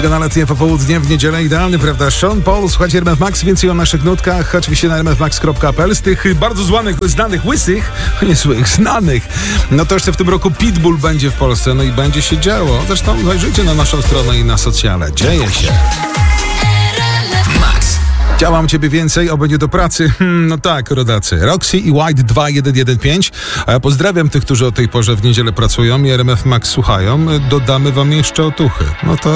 Legalnie popołudnie w niedzielę idealny, prawda? Sean Paul, słuchajcie RMF Max, więcej o naszych nutkach oczywiście na rmfmax.pl. Z tych bardzo znanych, łysych, nie złych, znanych, no to jeszcze w tym roku Pitbull będzie w Polsce, no i będzie się działo. Zresztą zajrzyjcie na naszą stronę i na socjale. Dzieje się. Chciałam ciebie więcej, oby nie do pracy. No tak, rodacy. Roxy i White 2115. A ja pozdrawiam tych, którzy o tej porze w niedzielę pracują i RMF Max słuchają. Dodamy wam jeszcze otuchy. No to